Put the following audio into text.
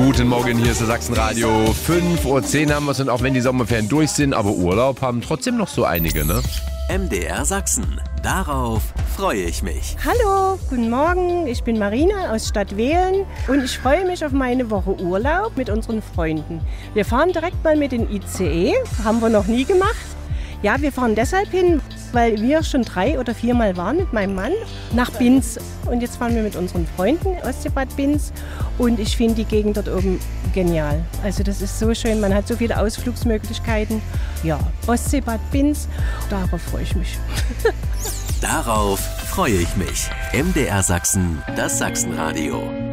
Guten Morgen, hier ist der Sachsenradio. 5:10 Uhr haben wir es und auch wenn die Sommerferien durch sind, aber Urlaub haben trotzdem noch so einige, ne? MDR Sachsen. Darauf freue ich mich. Hallo, guten Morgen. Ich bin Marina aus Stadtwehlen und ich freue mich auf meine Woche Urlaub mit unseren Freunden. Wir fahren direkt mal mit dem ICE, haben wir noch nie gemacht. Ja, wir fahren deshalb hin, weil wir schon 3 oder 4 Mal waren mit meinem Mann nach Binz. Und jetzt fahren wir mit unseren Freunden Ostseebad Binz. Und ich finde die Gegend dort oben genial. Also das ist so schön, man hat so viele Ausflugsmöglichkeiten. Ja, Ostseebad Binz, darauf freue ich mich. Darauf freue ich mich. MDR Sachsen, das Sachsenradio.